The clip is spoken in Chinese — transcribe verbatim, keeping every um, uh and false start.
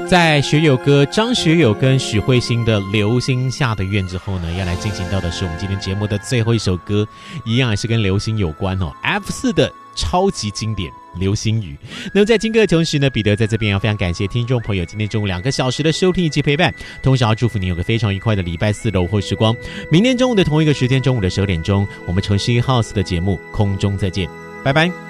在学友哥张学友跟许慧欣的《流星下的愿》之后呢，要来进行到的是我们今天节目的最后一首歌，一样也是跟流星有关哦 F 四 的超级经典《流星雨》。那么在听歌的同时呢，彼得在这边要非常感谢听众朋友今天中午两个小时的收听以及陪伴，同时要祝福你有个非常愉快的礼拜四的午后时光。明天中午的同一个时间，中午的十二点钟，我们城市一 house 的节目空中再见，拜拜。